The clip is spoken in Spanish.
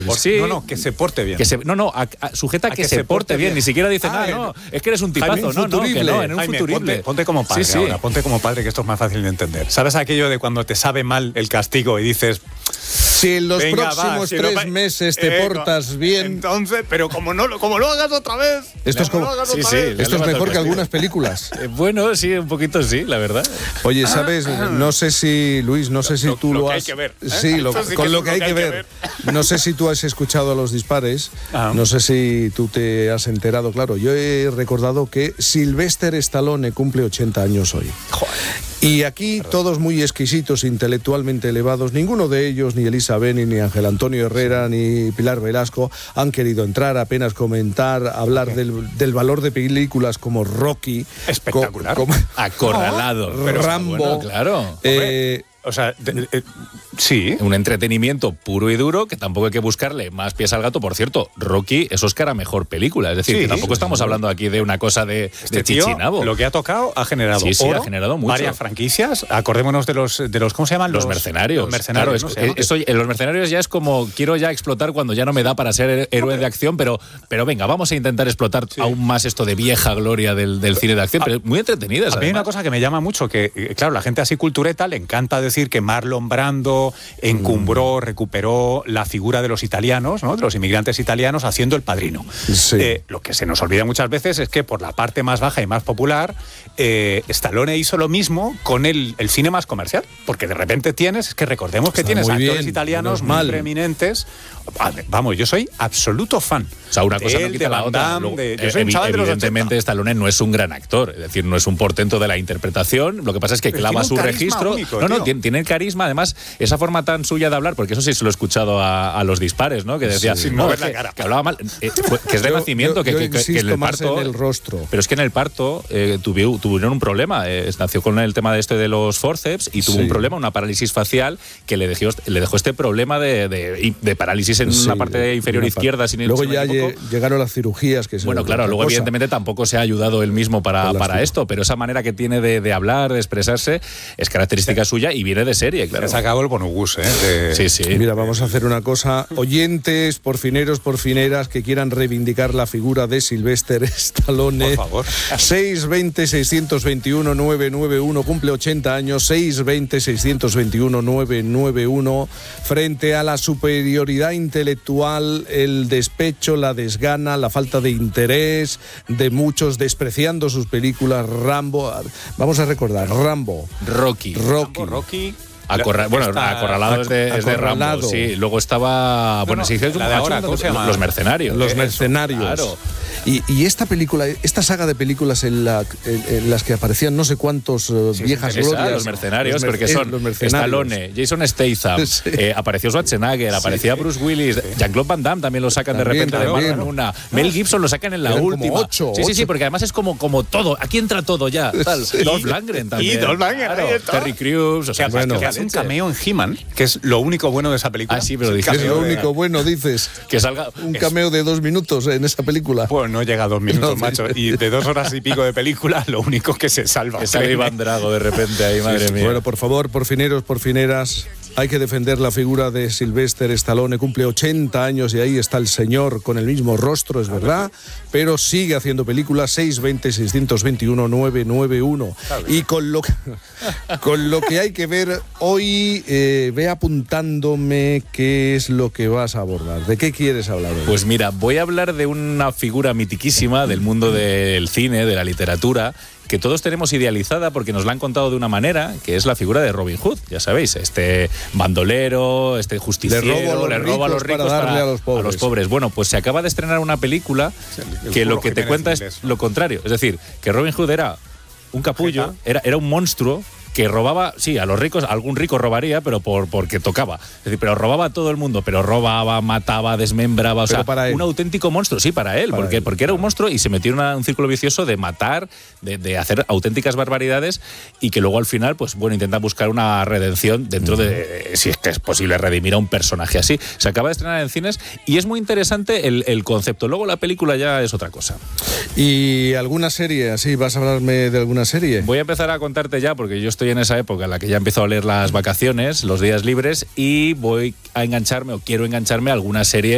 Sí, no, que se porte bien. Sujeta a que se porte bien. Ni siquiera dice nada, no, es que eres un tipazo. En un Jaime, futurible. ponte como padre ahora, ponte como padre, que esto es más fácil de entender. ¿Sabes aquello de cuando te sabe mal el castigo y dices... Si en los próximos 3 meses te portas bien... Entonces, pero como lo hagas otra vez... Esto es mejor que algunas películas. Bueno, sí, un poquito sí, la verdad. Oye, ¿sabes? No sé si, Luis, tú lo has... Hay que ver. Sí, con lo que hay que ver. No sé si tú has escuchado a los dispares, no sé si tú te has enterado. Claro, yo he recordado que Sylvester Stallone cumple 80 años hoy. Joder. Y aquí todos muy exquisitos, intelectualmente elevados, ninguno de ellos, ni Elisa Beni, ni Ángel Antonio Herrera, ni Pilar Velasco, han querido entrar, apenas comentar, hablar del valor de películas como Rocky. Espectacular. Acorralado. Rambo. Bueno, claro. O sea, sí. Un entretenimiento puro y duro que tampoco hay que buscarle más pies al gato. Por cierto, Rocky es Oscar a mejor película. Es decir, que tampoco estamos hablando aquí de una cosa de chichinabo. Lo que ha tocado ha generado oro, ha generado mucho. Varias franquicias. Acordémonos de los ¿cómo se llaman? Los mercenarios. Los mercenarios. Claro, los mercenarios ya es como quiero ya explotar cuando ya no me da para ser héroe de acción, pero venga, vamos a intentar explotar aún más esto de vieja gloria del cine de acción, pero muy entretenidas. A mí hay una cosa que me llama mucho, que claro, la gente así cultureta le encanta decir que Marlon Brando recuperó la figura de los italianos, ¿no? De los inmigrantes italianos haciendo El Padrino. Sí. Lo que se nos olvida muchas veces es que por la parte más baja y más popular, Stallone hizo lo mismo con el cine más comercial, porque de repente recordemos que tienes actores italianos muy preeminentes. Vamos, yo soy absoluto fan. O sea, una cosa no quita la otra. Evidentemente, Stallone no es un gran actor, es decir, no es un portento de la interpretación. Lo que pasa es que clava su registro. Único, tiene el carisma, además, esa forma tan suya de hablar, porque eso sí se lo he escuchado a los dispares, ¿no? Que decía, sin mover la cara. Que hablaba mal, que es de nacimiento, que en el parto. En el rostro. Pero es que en el parto tuvieron un problema. Nació con el tema de los forceps y tuvo un problema, una parálisis facial, que le dejó este problema de parálisis en una parte inferior izquierda. Luego ya llegaron las cirugías. Bueno, claro, luego evidentemente tampoco se ha ayudado él mismo para esto, pero esa manera que tiene de hablar, de expresarse, es característica suya y viene de serie, claro. Se ha sacado el bonobús, ¿eh? Sí. Mira, vamos a hacer una cosa. Oyentes, porfineros, porfineras que quieran reivindicar la figura de Sylvester Stallone. Por favor. 620-621-991, cumple 80 años. 620-621-991. Frente a la superioridad intelectual, el despecho, la desgana, la falta de interés de muchos, despreciando sus películas. Rambo. Vamos a recordar, Rambo. Rocky. Acorralado es de Rambo, sí. Luego estaba... ¿cómo se llama? Los Mercenarios. Los Mercenarios. Claro. Y esta película, esta saga de películas en las que aparecían no sé cuántos viejas glorias. Los Mercenarios, porque son Stallone, Jason Statham, apareció Schwarzenegger, aparecía Bruce Willis, Jean-Claude Van Damme también lo sacan de repente de mano en una. Mel Gibson lo sacan en la última. Como 8. Sí, porque además es como todo. Aquí entra todo ya. Dolph Lundgren también. Y Dolph Lundgren, Terry Crews. O sea, que hace un cameo en He-Man, que es lo único bueno de esa película. Sí, pero dices. Es lo único bueno, dices. Que salga un cameo de 2 minutos en esa película. Bueno, no llega a 2 minutos, macho. Y de 2 horas y pico de película, lo único que se salva. Que sale Iván Drago de repente ahí, madre mía. Bueno, por favor, porfineros, porfineras, hay que defender la figura de Sylvester Stallone. Cumple 80 años y ahí está el señor con el mismo rostro, es verdad, pero sigue haciendo películas. 620-621-991. Y con lo que hay que ver hoy, ve apuntándome qué es lo que vas a abordar. ¿De qué quieres hablar hoy? Pues mira, voy a hablar de una figura mitiquísima del mundo del cine, de la literatura, que todos tenemos idealizada porque nos la han contado de una manera, que es la figura de Robin Hood, ya sabéis, este bandolero, este justiciero, le roba a los ricos para darle a los pobres. Bueno, pues se acaba de estrenar una película que lo que te cuenta es lo contrario, es decir, que Robin Hood era un capullo, era un monstruo que robaba, sí, a los ricos, algún rico robaría, pero porque tocaba. Es decir, pero robaba a todo el mundo, pero robaba, mataba, desmembraba, o sea, un auténtico monstruo, sí, para él, porque era un monstruo y se metió en un círculo vicioso de matar, de hacer auténticas barbaridades y que luego al final, pues bueno, intenta buscar una redención dentro de, si es que es posible redimir a un personaje así. Se acaba de estrenar en cines y es muy interesante el concepto. Luego la película ya es otra cosa. ¿Y alguna serie? Así, ¿vas a hablarme de alguna serie? Voy a empezar a contarte ya, porque yo estoy en esa época en la que ya empiezo a leer las vacaciones, los días libres, y voy a engancharme o quiero engancharme a alguna serie